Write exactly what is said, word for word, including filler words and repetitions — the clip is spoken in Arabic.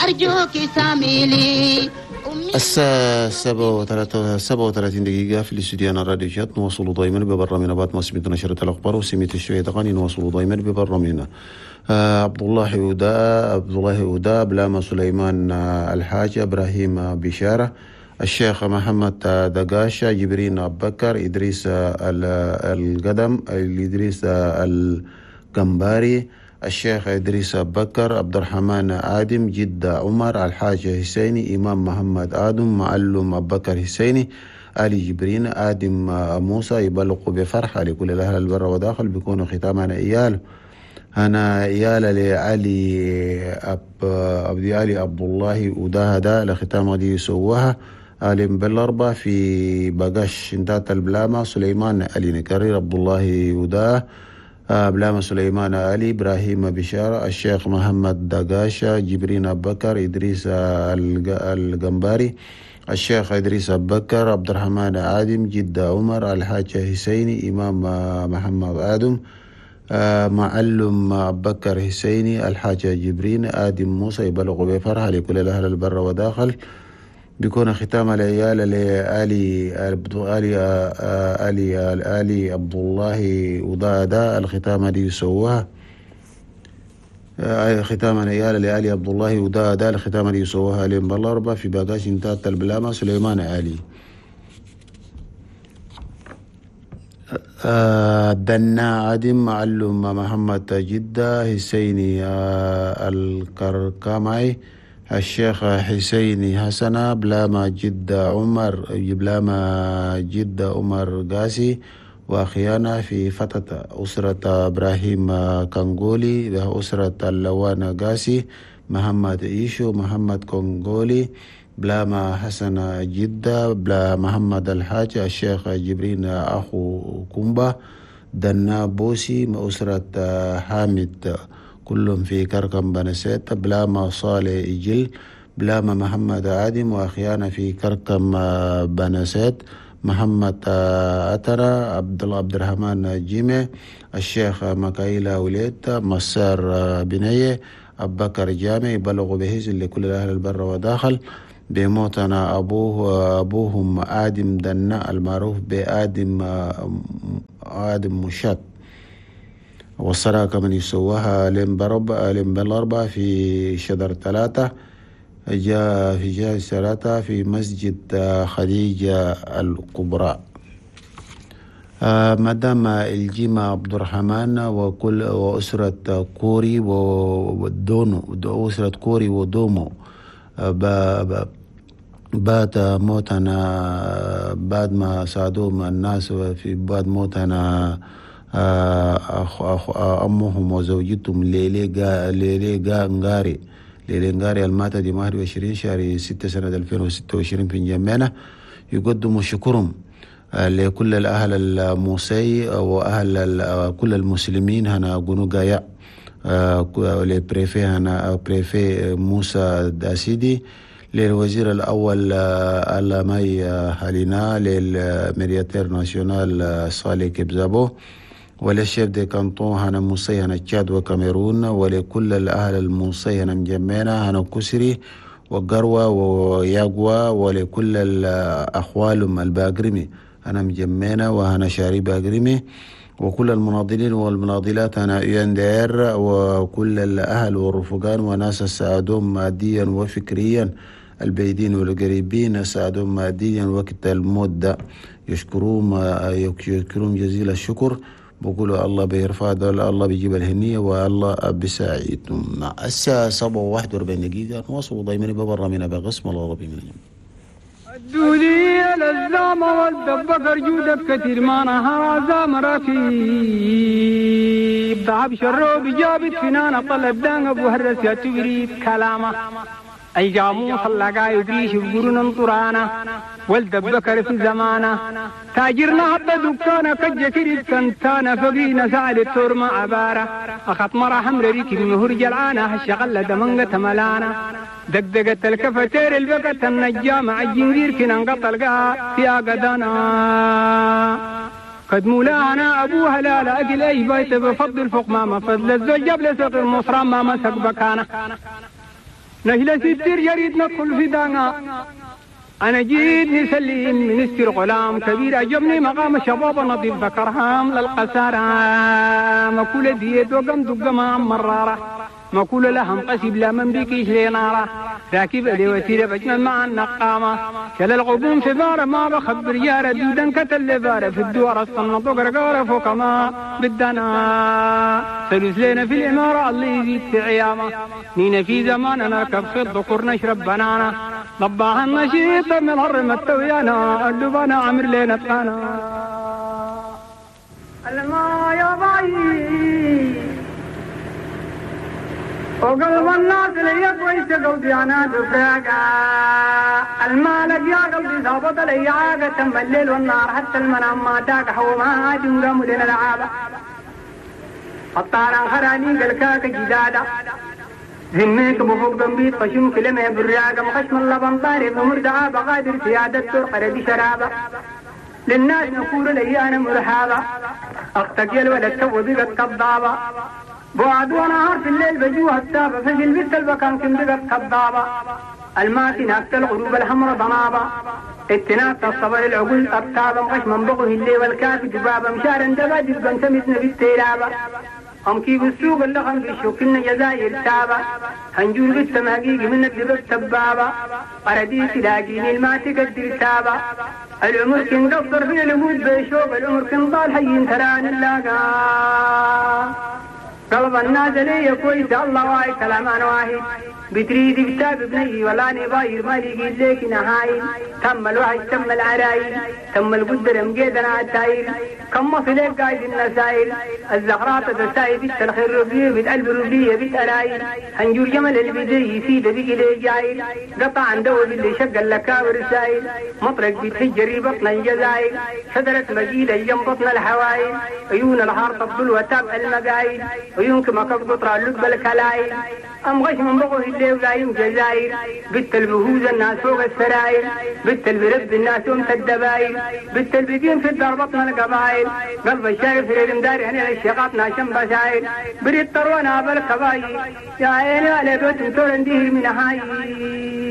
أرجوك ساميلي. الساعة سبعة وثلاثين دقيقة في الاستديو الراديو شات. نواصل دائما ببرنامجنا بعد ما سمعت نشرة الأخبار وسمعت شوية أغاني. نواصل دائما ببرنامجنا. آه عبد الله يودا عبد الله يودا بلامة سليمان آه الحاج إبراهيم بشارة الشيخ محمد دقاشة جبرين أبو بكر إدريس القدم إدريس القنباري الشيخ إدريس أبو بكر عبد الرحمن آدم جدة عمر الحاج حسيني إمام محمد آدم معلم أبو بكر حسيني علي جبرين آدم موسى يبلغوا بفرحة لكل الأهل البر وداخل بيكونوا ختامنا إيال. أنا إيال لعلي أب أبدي علي عبد الله وداهدا لختام دي يسووها عالم بالأربع في بقاش انتات البلامة سليمان علي نكرر عبد الله وداه بلامة سليمان علي إبراهيم بشارة الشيخ محمد دقاشة جبرين أبو بكر إدريس القنباري الشيخ إدريس أبو بكر عبد الرحمن آدم جدة عمر الحاج حسيني إمام محمد آدم معلم أبو بكر حسيني الحاج جبرين آدم موسى يبلغوا بفرحة لكل الأهل البر وداخل بيكون ختام العيال لآلي آلي آلي آلي عبد الله وضادا الختام دي يسووها ختام العيال لآلي عبد الله وضادا الختام دي يسووها لين بالأربعة في باقاش انتات البلامة سليمان علي. دنا عدم معلم محمد جدة حسيني الكركماي الشيخ حسيني حسنا بلاما جدة عمر بلاما جدة عمر قاسي وأخيانا في فتاة أسرة إبراهيم كنغولي وأسرة اللوان قاسي محمد إيشو محمد كنغولي بلاما حسن جدة بلا محمد الحاج الشيخ جبرين أخو كومبا دنا بوسي أسرة حامد كلهم في كركم بنسيت بلاما صالح إجل بلاما محمد عادم وأخيانا في كركم بنسيت محمد أترى عبد الله عبد الرحمن جيمي الشيخ مكايلا وليت مسار بنية أبو بكر جامع بلغوا بهزل لكل أهل البر وداخل بموتنا أبوه أبوهم آدم دنا المعروف بآدم آدم مشات والصلاة كمان يسووها لين بربع لين بالأربعة في شدر ثلاثة جاء في جهة ثلاثة في مسجد خديجة الكبرى. آه مدام الجيمة عبد الرحمن وكل وأسرة كوري ودونو أسرة كوري ودومو آه بات موتنا بعد ما ساعدوهم الناس في بعد موتنا أخ أخ أمهم وزوجتهم ليلي جا ليلي جا نغاري ليلي نغاري الماتة دي واحد وعشرين شهر ستة سنة ألفين وستة وعشرين في جمينة يقدموا شكرهم لكل الأهل الموسي وأهل كل المسلمين هنا قنوقايا لبريفي هنا بريفي موسى داسيدي للوزير الأول الماي هالينا للميدياتير ناسيونال صالح كبزابو وللشيف دي كانطون هنا موسي هنا تشاد وكاميرون ولكل الأهل الموسي هنا مجمعنا هنا كسري وقروة وياقوة ولكل الأخوال الباقرمي هنا مجمعنا وهنا شاري باقرمي وكل المناضلين والمناضلات هنا يندير وكل الأهل والرفقان وناس السعادهم ماديا وفكريا البعيدين والقريبين ساعدهم ماديا وقت الموت ده يشكرون يشكرون جزيل الشكر بقولوا الله بيرفع دول الله بيجيب الهنية والله بيساعدهم. الساعة سبعة وواحد وأربعين دقيقة نواصل دايما ببرنامجنا بقسم الله ربي من الدولية للزامة والدبقر جودة كثير ما نهار زام ركيب ضعب شرو بجابت فنانا طلب دان أبو هرس يتوريد كلامه أي جامو خلاقا يقريش بقرون انطرانا والدبكر في زمانه تاجرنا حتى دكانا كجكريب كنتانا فقينا سعد التورما عبارة أخط مرا حمر ريكي بمهور جلعانا هالشغلة دمنغة ملانا دقدقة الكفتير البقة النجامة الجنزير كنا انقطلقا في أقدانا قد مولانا أبو هلال أقل أي بيت بفضل فوق ماما فضل الزوج قبل سوق المصرام ماما سق بكانا نهلا ستير يريد ندخل في دانا أنا جيت نسلم منستر غلام كبير أجبني مقام شباب نظيف ذكرهم للقسارة مكولة ديت وقم دقما مرارة مكولة لهم قسيب لا من بيكيش لنارة راكب لي وسيلة بجمل مع النقامة شل الغبوم سفارة ما بخبر يا ردودا كتل بارة في الدوار الصنط وقرقارة فوق ما بدنا سلوس لنا في الإمارة اللي يزيد في عيامة نينا في زماننا كبخ الذكر نشرب بنانا ضباها النشيط من هرمت ويانا اللبانا عمر لنا تقانا الماء يا ضعيف وقلب الناس لي كويس قلبي انا دفاقا المالك يا قلبي ثابت لي عاقة تم الليل والنهار حتى المنام ما تاقح وما جنقا مدين العابة الطاران خراني قلكاك جدادا ذميك بفوق بنبيت خشم كلمة بالرياقة مخشم اللبن طاري بمردعا بقادر سيادة ترقر دي شرابة للناس نقول لي انا مرحابة اختك الولد تو بقت كضابة بعد ونهار في الليل بجوها التابة فجل بيت البكان كم بقت كضابة الماتي ناكت الغروب الحمر ضنابة اتناك الصبر العقول التابة مخش من بقه الليل والكافي جبابة مشارا دبادب بنتمسنا في التيلابة هم كيف السوق اللي خم بيشوكنا جزائر تابة هنجور بالتماقيق من الدباب تبابة قردي تلاقيني الماتي قدر تابة العمر كن قصر في الامود بيشوق العمر كن ضال حيين تران اللاقا قلب الناس لي كويس الله واحد كلامان واحد بتريد بتاب ابني ولا نباير مالي قيد ليك نهاي تم الوحي تم العرايل تم القدر مقيدنا عالتايل كم في ليك قايد النسائل الزغرات تسايد بيت الخير ربيه بيت قلب ربيه بيت الايل هنجور جمل البدي يسيد بيك لي جايل قطع عنده باللي شق اللكاور سايل مطرق بيت حجري بطن الجزايل شدرت مجيدة يم بطن الحوايل عيون الحار تفضل وتاب المقايل عيونك ما كبطر اللب الكلايل أم غش من بقه الليل قايم جزاير بت البهوز الناس فوق السراير بت البرب الناس أمت الدبايل بت البدين في الدار بطن القبائل قلب الشارف في الامدار هنا الشيقات ناشم بشاير بريد طرونا بالكبايل يا عيني على بيت تورن ديه من هاي